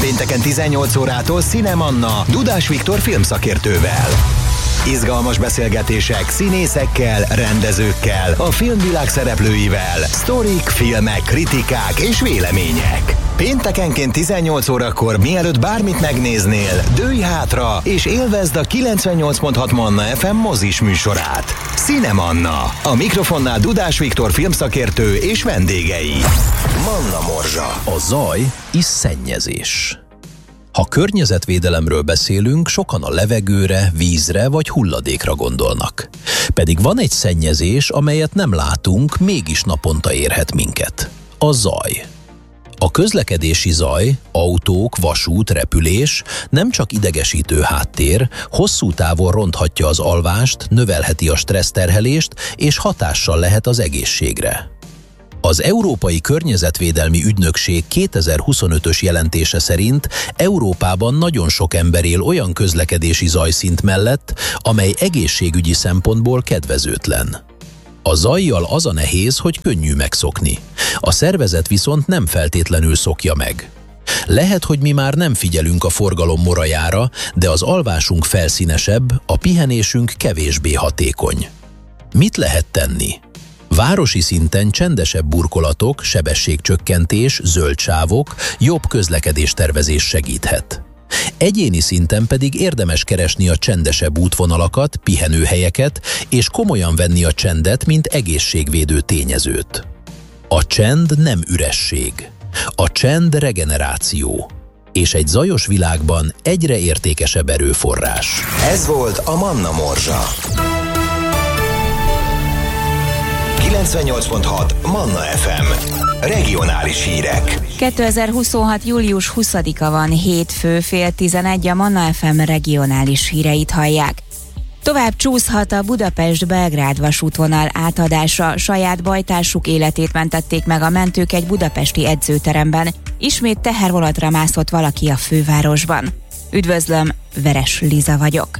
Pénteken 18 órától Cinemanna Dudás Viktor filmszakértővel. Izgalmas beszélgetések színészekkel, rendezőkkel, a filmvilág szereplőivel, sztorik, filmek, kritikák és vélemények. Péntekenként 18 órakor, mielőtt bármit megnéznél, dőlj hátra és élvezd a 98.6 Manna FM mozis műsorát. Cinemanna. A mikrofonnál Dudás Viktor filmszakértő és vendégei. Manna Morzsa. A zaj is szennyezés. Ha környezetvédelemről beszélünk, sokan a levegőre, vízre vagy hulladékra gondolnak. Pedig van egy szennyezés, amelyet nem látunk, mégis naponta érhet minket. A zaj. A közlekedési zaj, autók, vasút, repülés nem csak idegesítő háttér, hosszú távon ronthatja az alvást, növelheti a stresszterhelést és hatással lehet az egészségre. Az Európai Környezetvédelmi Ügynökség 2025-ös jelentése szerint Európában nagyon sok ember él olyan közlekedési zajszint mellett, amely egészségügyi szempontból kedvezőtlen. A zajjal az a nehéz, hogy könnyű megszokni. A szervezet viszont nem feltétlenül szokja meg. Lehet, hogy mi már nem figyelünk a forgalom morajára, de az alvásunk felszínesebb, a pihenésünk kevésbé hatékony. Mit lehet tenni? Városi szinten csendesebb burkolatok, sebességcsökkentés, zöld sávok, jobb közlekedéstervezés segíthet. Egyéni szinten pedig érdemes keresni a csendesebb útvonalakat, pihenőhelyeket, és komolyan venni a csendet, mint egészségvédő tényezőt. A csend nem üresség. A csend regeneráció. És egy zajos világban egyre értékesebb erőforrás. Ez volt a Manna Morzsa. 98.6 Manna FM. Regionális hírek. 2026. július 20-a van, hétfő, 10:30, a Manna FM regionális híreit hallják. Tovább csúszhat a Budapest-Belgrád vasútvonal átadása. Saját bajtársuk életét mentették meg a mentők egy budapesti edzőteremben. Ismét tehervonatra mászott valaki a fővárosban. Üdvözlöm, Veres Liza vagyok.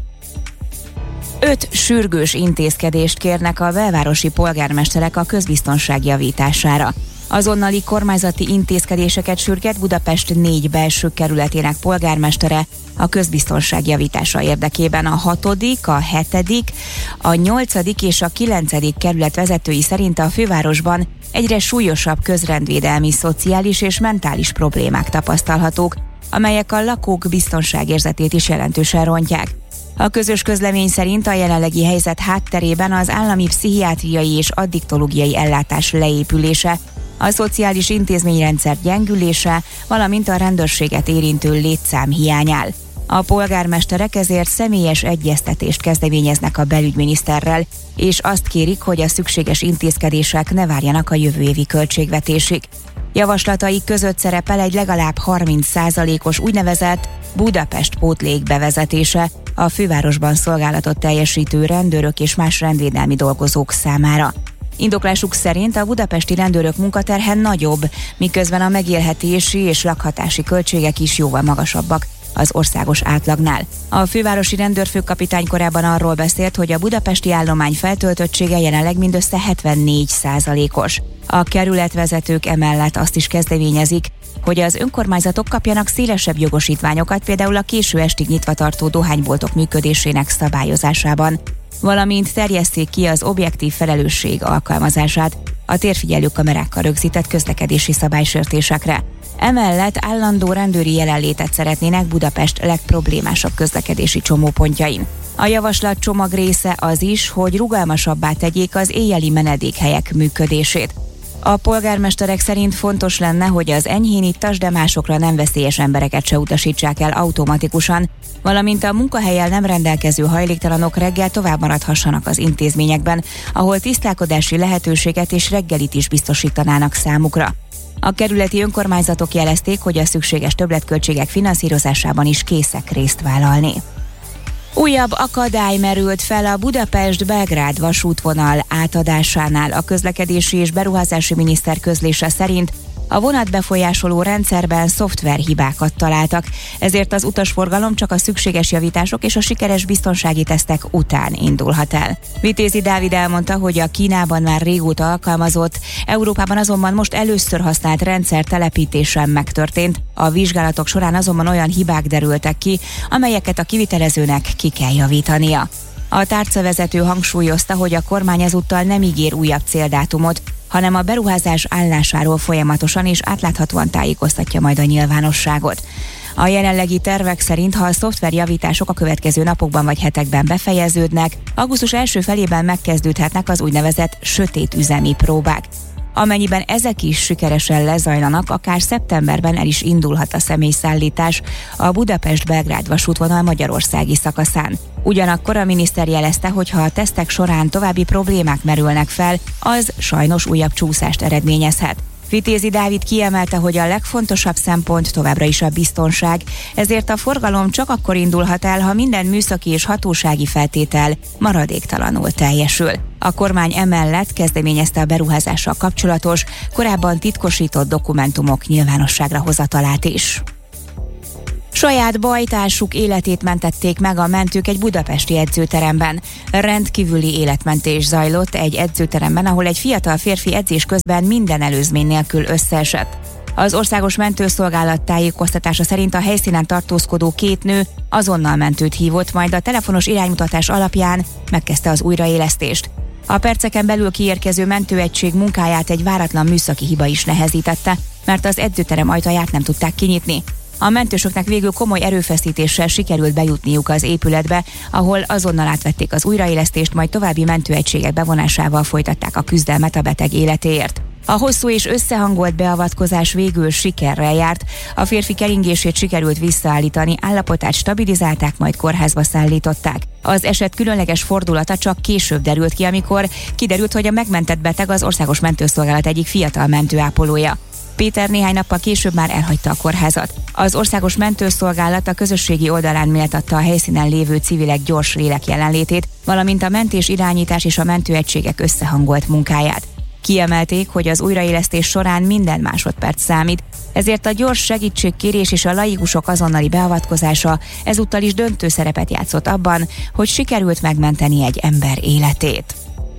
5 sürgős intézkedést kérnek a belvárosi polgármesterek a közbiztonság javítására. Azonnali kormányzati intézkedéseket sürget Budapest 4 belső kerületének polgármestere a közbiztonság javítása érdekében. A 6., a 7., a 8. és a 9. kerület vezetői szerint a fővárosban egyre súlyosabb közrendvédelmi, szociális és mentális problémák tapasztalhatók, amelyek a lakók biztonságérzetét is jelentősen rontják. A közös közlemény szerint a jelenlegi helyzet hátterében az állami pszichiátriai és addiktológiai ellátás leépülése, a szociális intézményrendszer gyengülése, valamint a rendőrséget érintő létszám hiány áll. A polgármesterek ezért személyes egyeztetést kezdeményeznek a belügyminiszterrel, és azt kérik, hogy a szükséges intézkedések ne várjanak a jövő évi költségvetésig. Javaslataik között szerepel egy legalább 30%-os úgynevezett Budapest pótlék bevezetése a fővárosban szolgálatot teljesítő rendőrök és más rendvédelmi dolgozók számára. Indoklásuk szerint a budapesti rendőrök munkaterhe nagyobb, miközben a megélhetési és lakhatási költségek is jóval magasabbak az országos átlagnál. A fővárosi rendőrfőkapitány korábban arról beszélt, hogy a budapesti állomány feltöltöttsége jelenleg mindössze 74%-os. A kerületvezetők emellett azt is kezdeményezik, hogy az önkormányzatok kapjanak szélesebb jogosítványokat, például a késő estig nyitva tartó dohányboltok működésének szabályozásában, valamint terjesszék ki az objektív felelősség alkalmazását a térfigyelő kamerákkal rögzített közlekedési szabálysértésekre. Emellett állandó rendőri jelenlétet szeretnének Budapest legproblémásabb közlekedési csomópontjain. A javaslat csomag része az is, hogy rugalmasabbá tegyék az éjjeli menedékhelyek működését. A polgármesterek szerint fontos lenne, hogy az enyhén ittas, de másokra nem veszélyes embereket se utasítsák el automatikusan, valamint a munkahellyel nem rendelkező hajléktalanok reggel tovább maradhassanak az intézményekben, ahol tisztálkodási lehetőséget és reggelit is biztosítanának számukra. A kerületi önkormányzatok jelezték, hogy a szükséges többletköltségek finanszírozásában is készek részt vállalni. Újabb akadály merült fel a Budapest-Belgrád vasútvonal átadásánál. A közlekedési és beruházási miniszter közlése szerint A vonatbefolyásoló rendszerben szoftverhibákat találtak, ezért az utasforgalom csak a szükséges javítások és a sikeres biztonsági tesztek után indulhat el. Vitézi Dávid elmondta, hogy a Kínában már régóta alkalmazott, Európában azonban most először használt rendszer telepítésen megtörtént, a vizsgálatok során azonban olyan hibák derültek ki, amelyeket a kivitelezőnek ki kell javítania. A tárcavezető hangsúlyozta, hogy a kormány ezúttal nem ígér újabb céldátumot, hanem a beruházás állásáról folyamatosan és átláthatóan tájékoztatja majd a nyilvánosságot. A jelenlegi tervek szerint, ha a szoftverjavítások a következő napokban vagy hetekben befejeződnek, augusztus első felében megkezdődhetnek az úgynevezett sötét üzemi próbák. Amennyiben ezek is sikeresen lezajlanak, akár szeptemberben el is indulhat a személyszállítás a Budapest-Belgrád vasútvonal magyarországi szakaszán. Ugyanakkor a miniszter jelezte, hogy ha a tesztek során további problémák merülnek fel, az sajnos újabb csúszást eredményezhet. Vitézi Dávid kiemelte, hogy a legfontosabb szempont továbbra is a biztonság, ezért a forgalom csak akkor indulhat el, ha minden műszaki és hatósági feltétel maradéktalanul teljesül. A kormány emellett kezdeményezte a beruházással kapcsolatos, korábban titkosított dokumentumok nyilvánosságra hozatalát is. Saját bajtársuk életét mentették meg a mentők egy budapesti edzőteremben. Rendkívüli életmentés zajlott egy edzőteremben, ahol egy fiatal férfi edzés közben minden előzmény nélkül összeesett. Az Országos Mentőszolgálat tájékoztatása szerint a helyszínen tartózkodó 2 nő azonnal mentőt hívott, majd a telefonos iránymutatás alapján megkezdte az újraélesztést. A perceken belül kiérkező mentőegység munkáját egy váratlan műszaki hiba is nehezítette, mert az edzőterem ajtaját nem tudták kinyitni. A mentősöknek végül komoly erőfeszítéssel sikerült bejutniuk az épületbe, ahol azonnal átvették az újraélesztést, majd további mentőegységek bevonásával folytatták a küzdelmet a beteg életéért. A hosszú és összehangolt beavatkozás végül sikerrel járt, a férfi keringését sikerült visszaállítani, állapotát stabilizálták, majd kórházba szállították. Az eset különleges fordulata csak később derült ki, amikor kiderült, hogy a megmentett beteg az Országos Mentőszolgálat egyik fiatal mentőápolója. Péter néhány nappal később már elhagyta a kórházat. Az Országos Mentőszolgálat a közösségi oldalán méltatta a helyszínen lévő civilek gyors lélek jelenlétét, valamint a mentés irányítás és a mentőegységek összehangolt munkáját. Kiemelték, hogy az újraélesztés során minden másodperc számít, ezért a gyors segítségkérés és a laikusok azonnali beavatkozása ezúttal is döntő szerepet játszott abban, hogy sikerült megmenteni egy ember életét.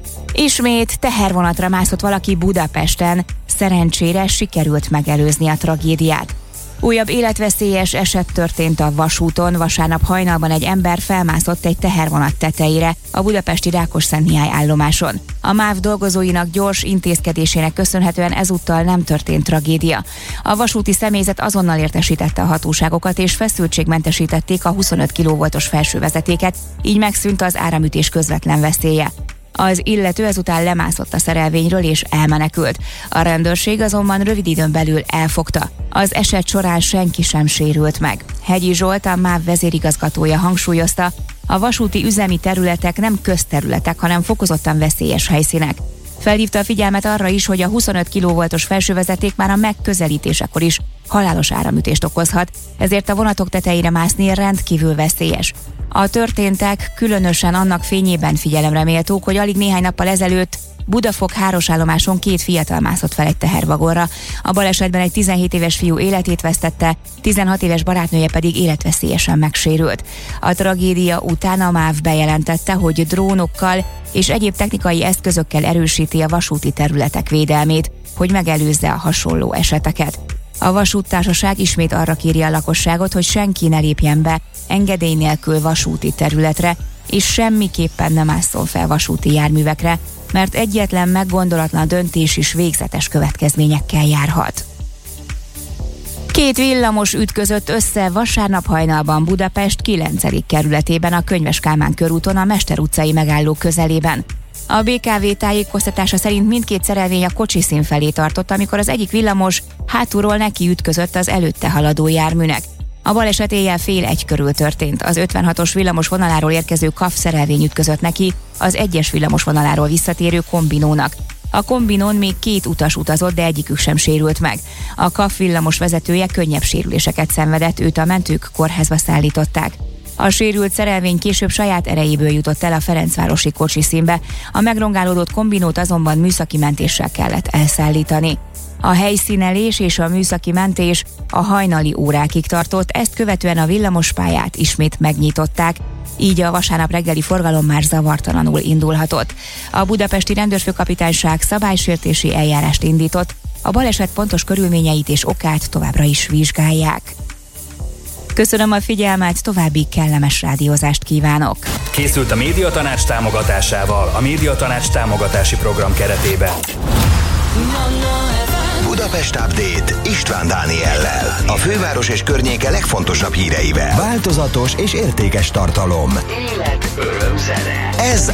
Ismét tehervonatra mászott valaki Budapesten, szerencsére sikerült megelőzni a tragédiát. Újabb életveszélyes eset történt a vasúton, vasárnap hajnalban egy ember felmászott egy tehervonat tetejére a budapesti Rákosszentmihály állomáson. A MÁV dolgozóinak gyors intézkedésének köszönhetően ezúttal nem történt tragédia. A vasúti személyzet azonnal értesítette a hatóságokat és feszültségmentesítették a 25 kV-os felsővezetéket, így megszűnt az áramütés közvetlen veszélye. Az illető ezután lemászott a szerelvényről és elmenekült. A rendőrség azonban rövid időn belül elfogta. Az eset során senki sem sérült meg. Hegyi Zsolt, a MÁV vezérigazgatója hangsúlyozta, a vasúti üzemi területek nem közterületek, hanem fokozottan veszélyes helyszínek. Felhívta a figyelmet arra is, hogy a 25 kV-os felsővezeték már a megközelítésekor is halálos áramütést okozhat, ezért a vonatok tetejére mászni rendkívül veszélyes. A történtek különösen annak fényében figyelemre méltók, hogy alig néhány nappal ezelőtt Budafok-Háros állomáson 2 fiatal mászott fel egy tehervagonra. A balesetben egy 17 éves fiú életét vesztette, 16 éves barátnője pedig életveszélyesen megsérült. A tragédia után a MÁV bejelentette, hogy drónokkal és egyéb technikai eszközökkel erősíti a vasúti területek védelmét, hogy megelőzze a hasonló eseteket. A vasúttársaság ismét arra kéri a lakosságot, hogy senki ne lépjen be engedély nélkül vasúti területre, és semmiképpen nem ásszon fel vasúti járművekre, mert egyetlen meggondolatlan döntés is végzetes következményekkel járhat. 2 villamos ütközött össze vasárnap hajnalban Budapest 9. kerületében a Könyves Kálmán körúton a Mester utcai megálló közelében. A BKV tájékoztatása szerint mindkét szerelvény a kocsiszín felé tartott, amikor az egyik villamos hátulról neki ütközött az előtte haladó járműnek. A baleset éjjel 12:30 körül történt. Az 56-os villamos vonaláról érkező KAF szerelvény ütközött neki az 1-es villamos vonaláról visszatérő kombinónak. A kombinón még 2 utas utazott, de egyikük sem sérült meg. A KAF villamos vezetője könnyebb sérüléseket szenvedett, őt a mentők kórházba szállították. A sérült szerelvény később saját erejéből jutott el a Ferencvárosi kocsiszínbe, a megrongálódott kombinót azonban műszaki mentéssel kellett elszállítani. A helyszínelés és a műszaki mentés a hajnali órákig tartott, ezt követően a villamospályát ismét megnyitották, így a vasárnap reggeli forgalom már zavartalanul indulhatott. A budapesti rendőrfőkapitányság szabálysértési eljárást indított, a baleset pontos körülményeit és okát továbbra is vizsgálják. Köszönöm a figyelmet, további kellemes rádiózást kívánok! Készült a Médiatanács támogatásával, a Médiatanács támogatási program keretében. Budapest Update István Dániellel. A főváros és környéke legfontosabb híreivel. Változatos és értékes tartalom. Élet, öröm, zene. Ez